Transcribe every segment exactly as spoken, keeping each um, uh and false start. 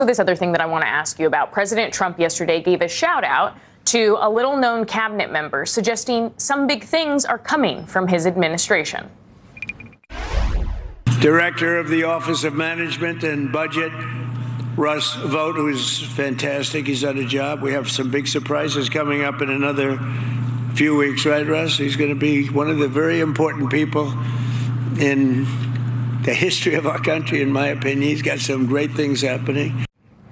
This other thing that I want to ask you about, President Trump yesterday gave a shout out to a little known cabinet member, suggesting some big things are coming from his administration. Director of the Office of Management and Budget, Russ Vought, who is fantastic. He's done a job. We have some big surprises coming up in another few weeks, right, Russ? He's going to be one of the very important people in the history of our country, in my opinion. He's got some great things happening.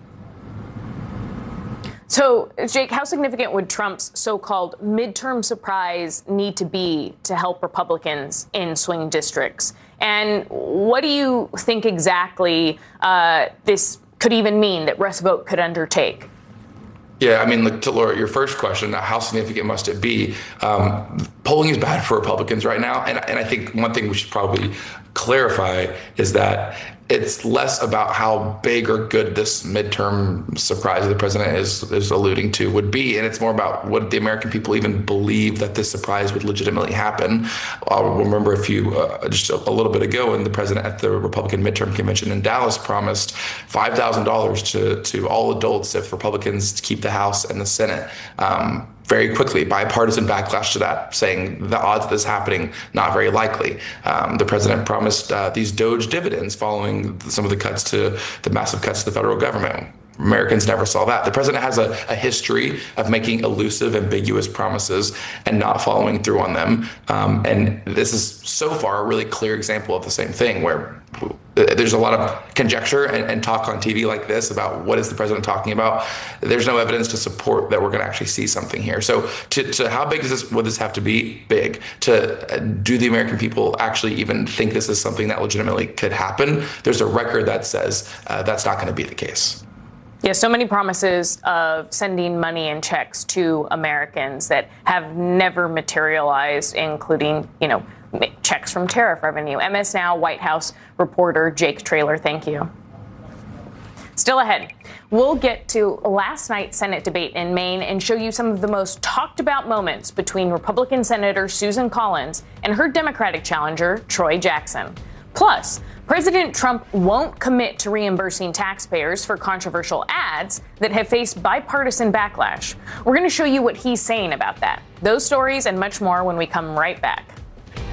So, Jake, how significant would Trump's so-called midterm surprise need to be to help Republicans in swing districts? And what do you think exactly uh, this could even mean that Russ Vought could undertake? Yeah, I mean, look, to Laura, your first question, how significant must it be? Um, polling is bad for Republicans right now. And, and I think one thing we should probably clarify is that it's less about how big or good this midterm surprise the president is is alluding to would be, and it's more about what the American people even believe that this surprise would legitimately happen. I'll remember a few, uh, just a, a little bit ago, when the president at the Republican midterm convention in Dallas promised five thousand dollars to to all adults if Republicans keep the House and the Senate. Um, very quickly, bipartisan backlash to that, saying the odds of this happening, not very likely. Um, the president promised uh, these Doge dividends following some of the cuts to the massive cuts to the federal government. Americans never saw that. The president has a, a history of making elusive, ambiguous promises and not following through on them. Um, and this is so far a really clear example of the same thing, where there's a lot of conjecture and, and talk on T V like this about what is the president talking about. There's no evidence to support that we're going to actually see something here. So to, to how big is this, would this have to be? Big. To uh, do the American people actually even think this is something that legitimately could happen? There's a record that says uh, that's not going to be the case. Yeah, so many promises of sending money and checks to Americans that have never materialized, including, you know, checks from tariff revenue. M S Now White House reporter Jake Traylor, thank you. Still ahead, we'll get to last night's Senate debate in Maine and show you some of the most talked about moments between Republican Senator Susan Collins and her Democratic challenger, Troy Jackson. Plus, President Trump won't commit to reimbursing taxpayers for controversial ads that have faced bipartisan backlash. We're going to show you what he's saying about that. Those stories and much more when we come right back.